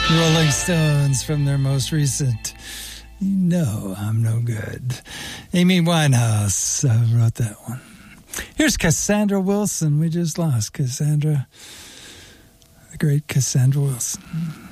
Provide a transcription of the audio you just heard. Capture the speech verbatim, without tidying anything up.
Rolling Stones from their most recent You Know I'm No Good. Amy Winehouse uh, wrote that one. Here's Cassandra Wilson. We just lost Cassandra, the great Cassandra Wilson.